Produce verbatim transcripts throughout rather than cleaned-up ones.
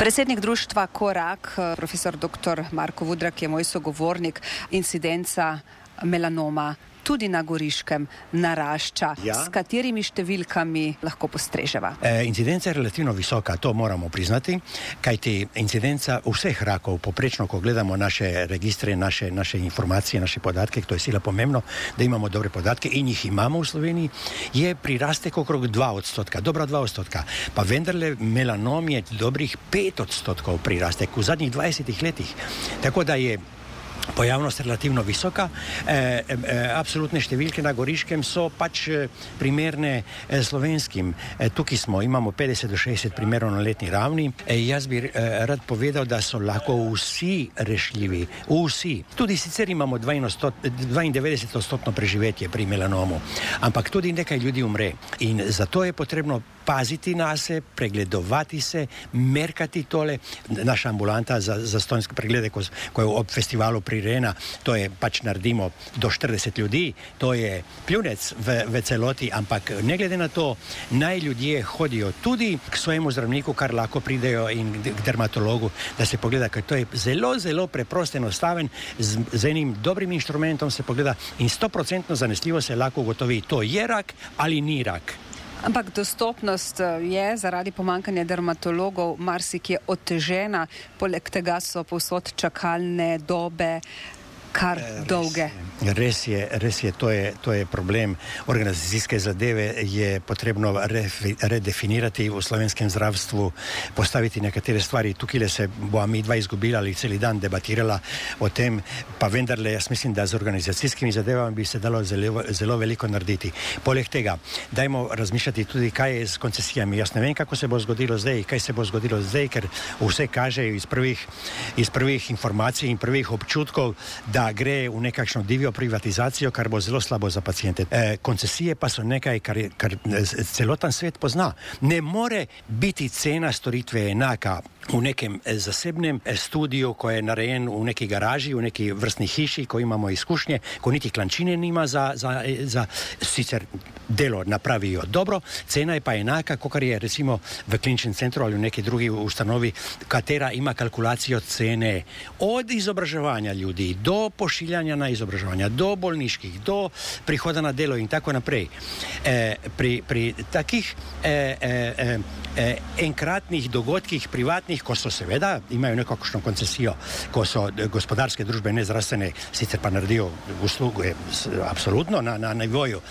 Predsednik društva Korak, profesor doktor Marko Vudrak je moj sogovornik. Incidenca melanoma tudi na Goriškem narašča. Ja. S katerimi številkami lahko postreževa? E, incidenca je relativno visoka, to moramo priznati, kajti incidenca vseh rakov, poprečno, ko gledamo naše registre, naše, naše informacije, naše podatke, to je sila pomembno, da imamo dobre podatke in jih imamo v Sloveniji, je prirastek okrog dva odstotka, dobra dva odstotka. Pa vendarle melanom je dobrih pet odstotkov prirastek v zadnjih dvajsetih letih. Tako da je pojavnost relativno visoka. E, e, absolutne številke na Goriškem so pač primerne e, slovenskim. E, tukaj smo, imamo petdeset do šestdeset primerov na letni ravni. E, jaz bi e, rad povedal, da so lahko vsi rešljivi. Vsi. Tudi sicer imamo dvaindevetdeset odstotno preživetje pri melanomu, ampak tudi nekaj ljudi umre. In zato je potrebno paziti na se, pregledovati se, merkati tole. Naša ambulanta za, za stonjske preglede, ko, ko je ob festivalu Prirena, to je pač naredimo do štirideset ljudi, to je pljunec v, v celoti, ampak ne glede na to, naj ljudje hodijo tudi k svojemu zdravniku, kar lahko pridejo in k dermatologu, da se pogleda, ker to je zelo, zelo preprost, enostaven, z, z enim dobrim inštrumentom se pogleda in sto procentno zanesljivo se lahko ugotovi, to je rak ali ni rak. Ampak dostopnost je zaradi pomanjkanja dermatologov marsikje otežena, poleg tega so povsod čakalne dobe kar dolge. Res je, res je, to je, to je problem. Organizacijske zadeve je potrebno re, redefinirati v slovenskem zdravstvu, postaviti nekatere stvari. Tukaj se bo mi dva izgubila ali celi dan debatirala o tem, pa vendarle jaz mislim, da z organizacijskimi zadevami bi se dalo zelo, zelo veliko narediti. Poleg tega, dajmo razmišljati tudi, kaj je s koncesijami. Jaz ne vem, kako se bo zgodilo zdaj, kaj se bo zgodilo zdaj, ker vse kaže iz prvih, iz prvih informacij in prvih občutkov, da da gre v nekakšno divjo privatizacijo, kar bo zelo slabo za pacijente. E, koncesije pa so nekaj, kar, kar celoten svet pozna. Ne more biti cena storitve enaka v nekem zasebnem studiu, ko je narejen v neki garaži, v neki vrstni hiši, ko imamo izkušnje, ko niti klančine nima za, za, za sicer delo napravijo dobro, cena je pa enaka, kot je recimo v kliničnem centru ali v neki drugi ustanovi, katera ima kalkulacijo cene od izobraževanja ljudi do pošiljanja na izobraževanja, do bolniških, do prihoda na delo in tako naprej. E, pri, pri takih e, e, e, enkratnih dogodkih privatnih, ko so seveda, imajo nekakšno koncesijo, ko so gospodarske družbe nezdravstvene, sicer pa naredijo usluge absolutno na, na nivoju.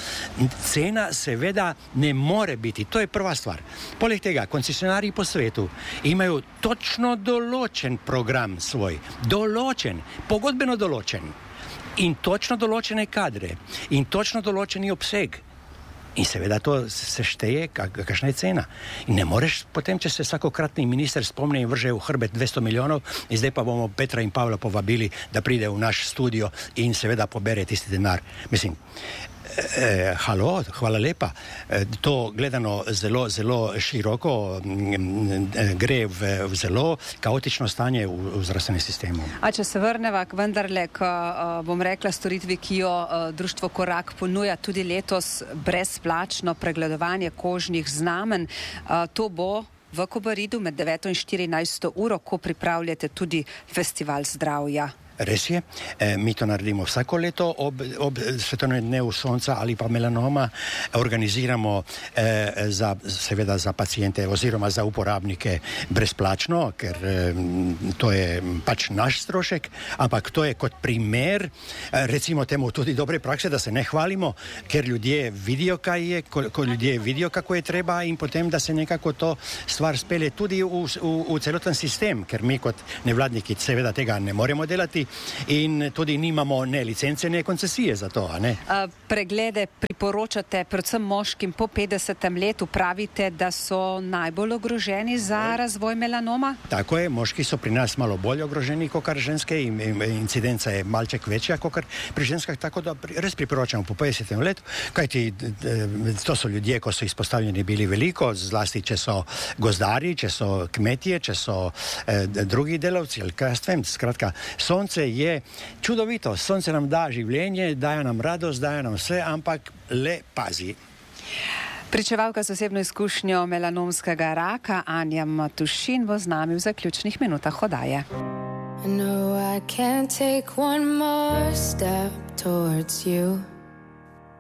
Cena seveda ne more biti, to je prva stvar. Poleg tega, koncesionarji po svetu imajo točno določen program svoj, določen, pogodbeno določen in točno določene kadre in točno določeni obseg. In seveda to se šteje, kakšna je cena. In ne moreš potem, če se vsakokratni minister spomne in vrže v hrbet dvesto milijonov in zdaj pa bomo Petra in Pavla povabili, da pride v naš studio in seveda pobere tisti denar. Mislim, eh, halo, hvala lepa. Eh, to gledano zelo, zelo široko eh, gre v, v zelo kaotično stanje v, v zdravstvenem sistemu. A če se vrneva vendarle k, uh, bom rekla, storitvi, ki jo uh, društvo Korak ponuja tudi letos, brezplačno pregledovanje kožnih znamen, uh, to bo v Kobaridu med deveto in štirinajsto uro, ko pripravljate tudi festival zdravja. Res je, e, mi to naredimo vsako leto ob, ob svetovnem dnevu sonca ali pa melanoma, organiziramo e, za, seveda za pacijente oziroma za uporabnike brezplačno, ker e, to je pač naš strošek, ampak to je kot primer, e, recimo temu tudi dobre prakse, da se ne hvalimo, ker ljudje vidijo, kaj je, ko, ko ljudje vidijo, kako je treba in potem, da se nekako to stvar spelje tudi v, v, v celoten sistem, ker mi kot nevladniki seveda tega ne moremo delati, in tudi nimamo ne licence, ne koncesije za to, a ne? A, preglede priporočate predvsem moškim po petdesetem letu, pravite, da so najbolj ogroženi za razvoj melanoma? Tako je, moški so pri nas malo bolj ogroženi kot kar ženske in, in incidenca je malček večja kot kar pri ženskah, tako da res priporočamo po petdesetem letu, kajti to so ljudje, ko so izpostavljeni bili veliko, zlasti če so gozdari, če so kmetje, če so eh, drugi delavci, ali kaj jaz vem, skratka, sonce je čudovito, sonce nam da življenje, daje nam radost, daje nam vse, ampak le pazi. Pričevalka z osebno izkušnjo melanomskega raka Anja Matušin bo z nami v zaključnih minutah oddaje. I know I can't take one more step towards you.